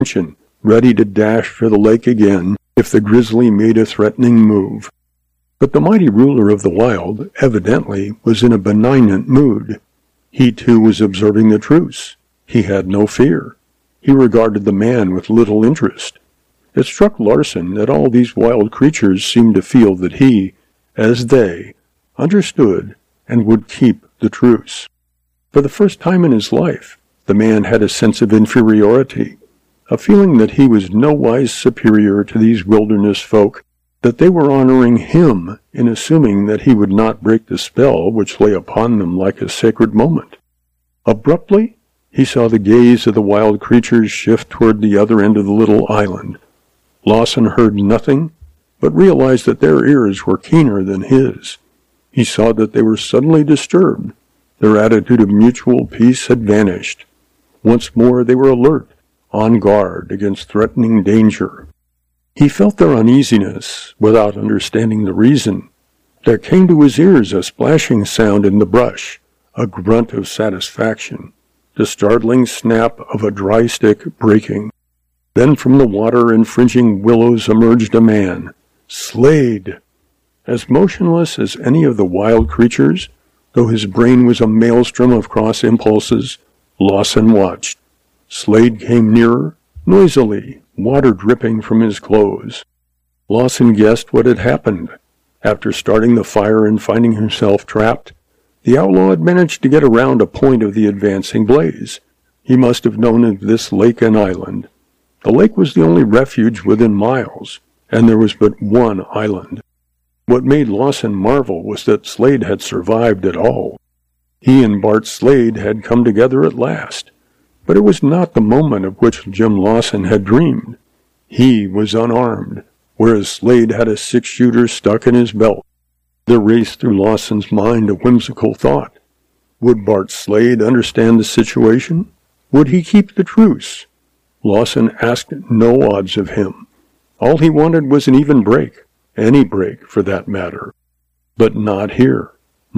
attention, ready to dash for the lake again if the grizzly made a threatening move. But the mighty ruler of the wild evidently was in a benignant mood. He too was observing the truce. He had no fear. He regarded the man with little interest. It struck Larsen that all these wild creatures seemed to feel that he, as they, understood and would keep the truce. For the first time in his life, the man had a sense of inferiority, a feeling that he was nowise superior to these wilderness folk, that they were honoring him in assuming that he would not break the spell which lay upon them like a sacred moment. Abruptly, he saw the gaze of the wild creatures shift toward the other end of the little island. Lawson heard nothing, but realized that their ears were keener than his. He saw that they were suddenly disturbed. Their attitude of mutual peace had vanished. Once more they were alert, on guard against threatening danger. He felt their uneasiness without understanding the reason. There came to his ears a splashing sound in the brush, a grunt of satisfaction, the startling snap of a dry stick breaking. Then from the water and fringing willows emerged a man, Slade. As motionless as any of the wild creatures, though his brain was a maelstrom of cross impulses, Lawson watched. Slade came nearer, noisily, water dripping from his clothes. Lawson guessed what had happened. After starting the fire and finding himself trapped, the outlaw had managed to get around a point of the advancing blaze. He must have known of this lake and island. The lake was the only refuge within miles, and there was but one island. What made Lawson marvel was that Slade had survived at all. He and Bart Slade had come together at last, but it was not the moment of which Jim Lawson had dreamed. He was unarmed, whereas Slade had a 6-shooter stuck in his belt. There raced through Lawson's mind a whimsical thought. Would Bart Slade understand the situation? Would he keep the truce? Lawson asked no odds of him. All he wanted was an even break, any break for that matter. But not here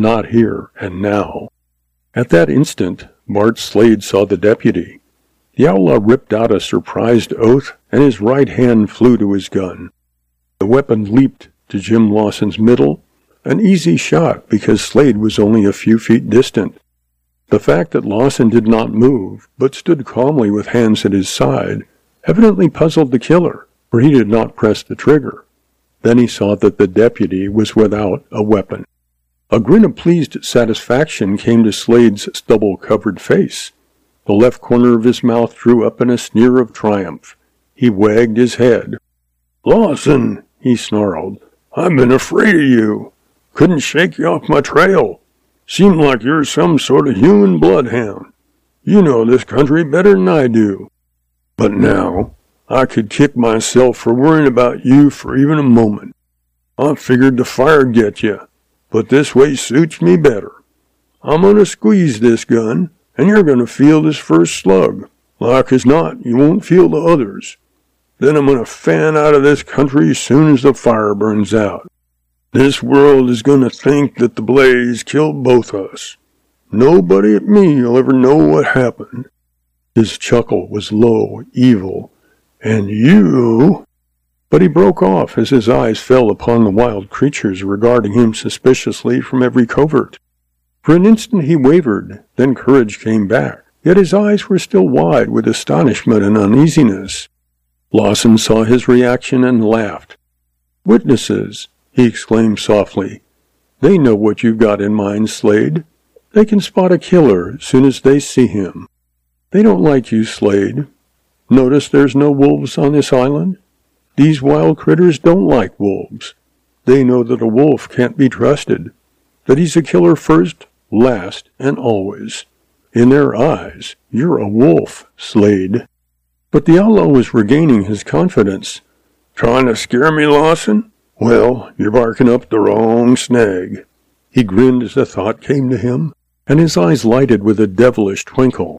and now. At that instant, Bart Slade saw the deputy. The outlaw ripped out a surprised oath, and his right hand flew to his gun. The weapon leaped to Jim Lawson's middle, an easy shot because Slade was only a few feet distant. The fact that Lawson did not move, but stood calmly with hands at his side, evidently puzzled the killer, for he did not press the trigger. Then he saw that the deputy was without a weapon. A grin of pleased satisfaction came to Slade's stubble-covered face. The left corner of his mouth drew up in a sneer of triumph. He wagged his head. "Lawson," he snarled, "I've been afraid of you. Couldn't shake you off my trail. Seem like you're some sort of human bloodhound. You know this country better than I do. But now, I could kick myself for worrying about you for even a moment. I figured the fire'd get you, but this way suits me better. I'm gonna squeeze this gun, and you're gonna feel this first slug. Like as not, you won't feel the others. Then I'm gonna fan out of this country as soon as the fire burns out. This world is going to think that the blaze killed both us. Nobody at me will ever know what happened." His chuckle was low, evil. "And you—" But he broke off as his eyes fell upon the wild creatures regarding him suspiciously from every covert. For an instant he wavered, then courage came back, yet his eyes were still wide with astonishment and uneasiness. Lawson saw his reaction and laughed. "Witnesses," he exclaimed softly. "They know what you've got in mind, Slade. They can spot a killer as soon as they see him. They don't like you, Slade. Notice there's no wolves on this island? These wild critters don't like wolves. They know that a wolf can't be trusted, that he's a killer first, last, and always. In their eyes, you're a wolf, Slade." But the outlaw was regaining his confidence. "Trying to scare me, Lawson? Well, you're barking up the wrong snag." He grinned as the thought came to him, and his eyes lighted with a devilish twinkle.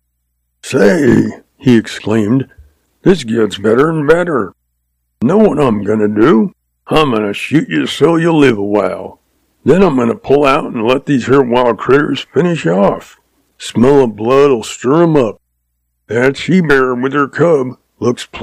"Say," he exclaimed, "this gets better and better. Know what I'm going to do? I'm going to shoot you so you'll live a while. Then I'm going to pull out and let these here wild critters finish you off. Smell of blood'll stir 'em up. That she-bear with her cub looks